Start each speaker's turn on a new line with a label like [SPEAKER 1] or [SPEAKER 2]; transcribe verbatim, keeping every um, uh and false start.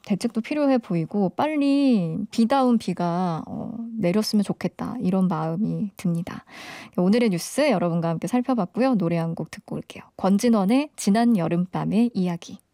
[SPEAKER 1] 대책도 필요해 보이고 빨리 비다운 비가 어, 내렸으면 좋겠다 이런 마음이 듭니다. 오늘의 뉴스 여러분과 함께 살펴봤고요. 노래 한 곡 듣고 올게요. 권진원의 지난 여름밤의 이야기.